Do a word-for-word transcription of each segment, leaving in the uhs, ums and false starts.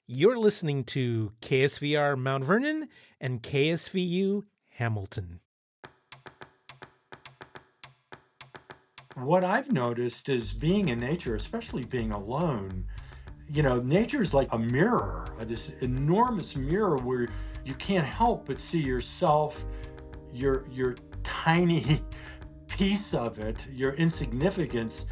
You're listening to K S V R Mount Vernon and K S V U Hamilton. What I've noticed is being in nature, especially being alone, you know, nature is like a mirror, uh, this enormous mirror where you can't help but see yourself, your your tiny piece of it, your insignificance.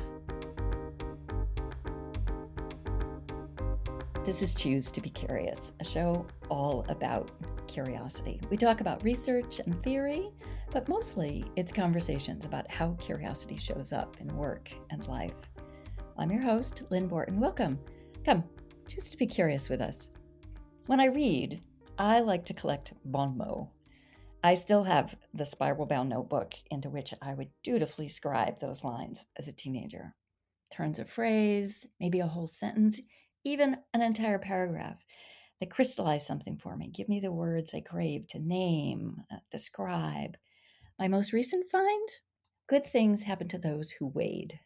This is Choose to be Curious, a show all about curiosity. We talk about research and theory, but mostly it's conversations about how curiosity shows up in work and life. I'm your host, Lynn Borton. Welcome. Come, choose to be curious with us. When I read, I like to collect bon mots. I still have the spiral-bound notebook into which I would dutifully scribe those lines as a teenager. Turns of phrase, maybe a whole sentence, even an entire paragraph that crystallize something for me. Give me the words I crave to name, uh, describe. My most recent find? Good things happen to those who wade.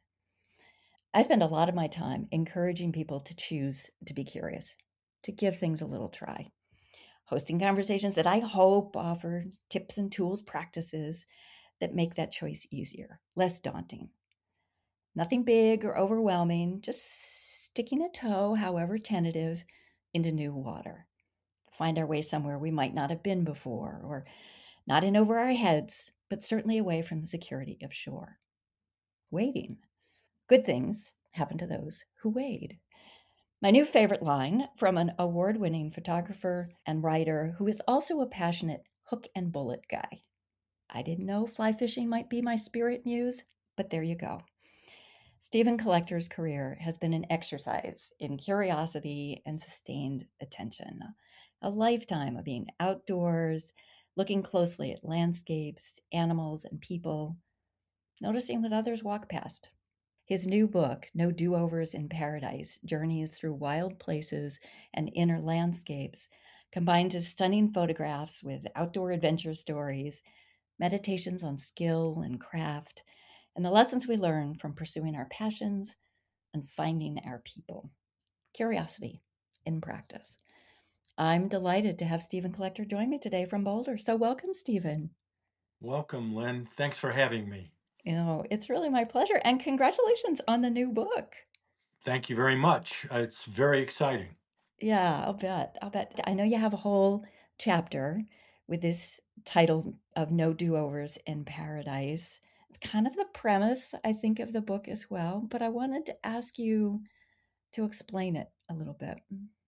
I spend a lot of my time encouraging people to choose to be curious, to give things a little try. Hosting conversations that I hope offer tips and tools, practices that make that choice easier, less daunting. Nothing big or overwhelming, just sticking a toe, however tentative, into new water. Find our way somewhere we might not have been before, or not in over our heads, but certainly away from the security of shore. Wading. Good things happen to those who wade. My new favorite line from an award-winning photographer and writer who is also a passionate hook and bullet guy. I didn't know fly fishing might be my spirit muse, but there you go. Stephen Collector's career has been an exercise in curiosity and sustained attention, a lifetime of being outdoors, looking closely at landscapes, animals, and people, noticing what others walk past. His new book, No Do-Overs in Paradise, Journeys Through Wild Places and Inner Landscapes, combines his stunning photographs with outdoor adventure stories, meditations on skill and craft, and the lessons we learn from pursuing our passions and finding our people. Curiosity in practice. I'm delighted to have Stephen Collector join me today from Boulder. So welcome, Stephen. Welcome, Lynn. Thanks for having me. You know, it's really my pleasure. And congratulations on the new book. Thank you very much. Uh, It's very exciting. Yeah, I'll bet. I'll bet. I know you have a whole chapter with this title of No Do-Overs in Paradise. It's kind of the premise, I think, of the book as well, but I wanted to ask you to explain it a little bit.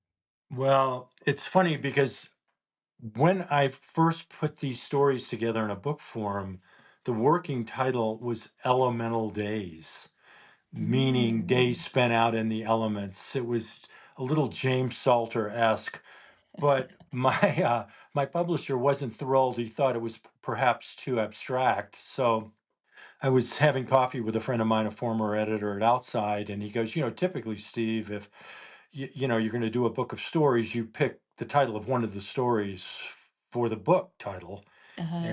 Well, it's funny because when I first put these stories together in a book form, the working title was Elemental Days, meaning days Mm. spent out in the elements. It was a little James Salter-esque, but my uh, my publisher wasn't thrilled. He thought it was p- perhaps too abstract. So I was having coffee with a friend of mine, a former editor at Outside, and he goes, you know, typically, Steve, if you, you know you're going to do a book of stories, you pick the title of one of the stories for the book title. Uh-huh.